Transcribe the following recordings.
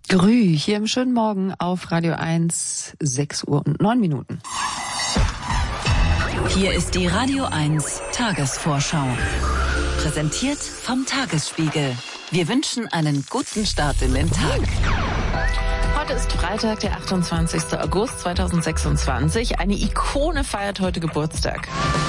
Grü, hier im schönen Morgen auf Radio 1, 6:09. Hier ist die Radio 1 Tagesvorschau. Präsentiert vom Tagesspiegel. Wir wünschen einen guten Start in den Tag. Heute ist Freitag, der 28. August 2026. Eine Ikone feiert heute Geburtstag.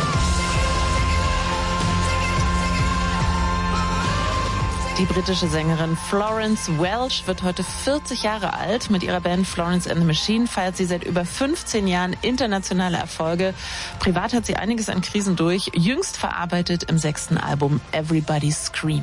Die britische Sängerin Florence Welch wird heute 40 Jahre alt. Mit ihrer Band Florence and the Machine feiert sie seit über 15 Jahren internationale Erfolge. Privat hat sie einiges an Krisen durch, jüngst verarbeitet im 6. Album Everybody Scream.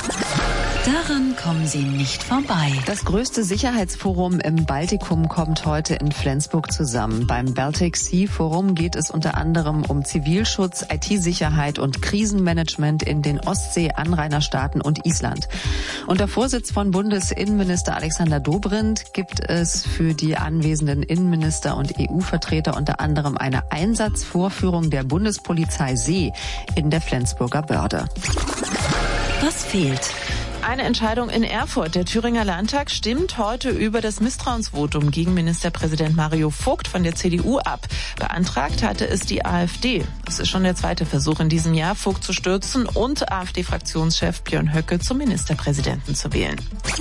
Daran kommen Sie nicht vorbei. Das größte Sicherheitsforum im Baltikum kommt heute in Flensburg zusammen. Beim Baltic Sea Forum geht es unter anderem um Zivilschutz, IT-Sicherheit und Krisenmanagement in den Ostsee-Anrainerstaaten und Island. Unter Vorsitz von Bundesinnenminister Alexander Dobrindt gibt es für die anwesenden Innenminister und EU-Vertreter unter anderem eine Einsatzvorführung der Bundespolizei See in der Flensburger Börde. Was fehlt? Eine Entscheidung in Erfurt. Der Thüringer Landtag stimmt heute über das Misstrauensvotum gegen Ministerpräsident Mario Vogt von der CDU ab. Beantragt hatte es die AfD. Es ist schon der zweite Versuch in diesem Jahr, Vogt zu stürzen und AfD-Fraktionschef Björn Höcke zum Ministerpräsidenten zu wählen.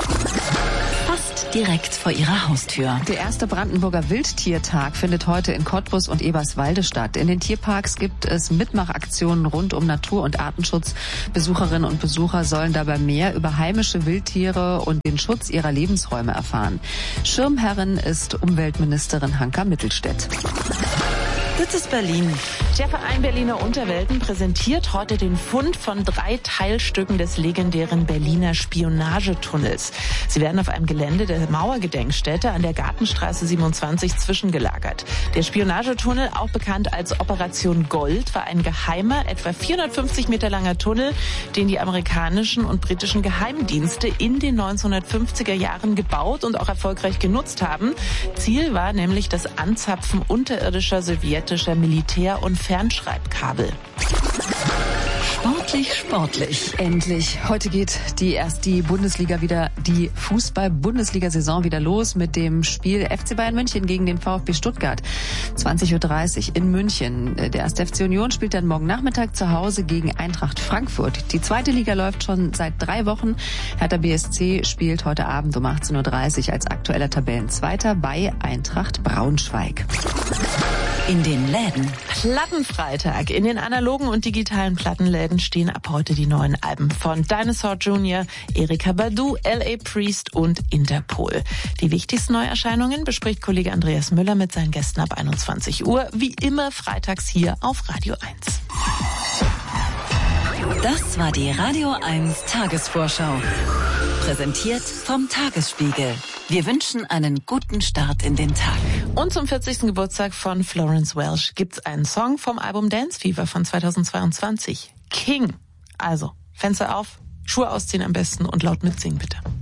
Fast direkt vor Ihrer Haustür. Der erste Brandenburger Wildtiertag findet heute in Cottbus und Eberswalde statt. In den Tierparks gibt es Mitmachaktionen rund um Natur- und Artenschutz. Besucherinnen und Besucher sollen dabei mehr über heimische Wildtiere und den Schutz ihrer Lebensräume erfahren. Schirmherrin ist Umweltministerin Hanka Mittelstädt. Das ist Berlin. Der Verein Berliner Unterwelten präsentiert heute den Fund von 3 Teilstücken des legendären Berliner Spionagetunnels. Sie werden auf einem Gelände der Mauergedenkstätte an der Gartenstraße 27 zwischengelagert. Der Spionagetunnel, auch bekannt als Operation Gold, war ein geheimer, etwa 450 Meter langer Tunnel, den die amerikanischen und britischen Geheimdienste in den 1950er Jahren gebaut und auch erfolgreich genutzt haben. Ziel war nämlich das Anzapfen unterirdischer sowjetischer Militär- und Fernschreibkabel. Sportlich. Endlich. Heute geht die Fußball-Bundesliga-Saison wieder los mit dem Spiel FC Bayern München gegen den VfB Stuttgart. 20:30 Uhr in München. Der 1. FC Union spielt dann morgen Nachmittag zu Hause gegen Eintracht Frankfurt. Die zweite Liga läuft schon seit 3 Wochen. Hertha BSC spielt heute Abend um 18:30 Uhr als aktueller Tabellenzweiter bei Eintracht Braunschweig. In den Läden. Plattenfreitag. In den analogen und digitalen Plattenläden stehen ab heute die neuen Alben von Dinosaur Jr., Erykah Badu, L.A. Priest und Interpol. Die wichtigsten Neuerscheinungen bespricht Kollege Andreas Müller mit seinen Gästen ab 21 Uhr. Wie immer freitags hier auf Radio 1. Das war die Radio 1 Tagesvorschau. Präsentiert vom Tagesspiegel. Wir wünschen einen guten Start in den Tag. Und zum 40. Geburtstag von Florence Welch gibt's einen Song vom Album Dance Fever von 2022. King. Also, Fenster auf, Schuhe ausziehen am besten und laut mitsingen bitte.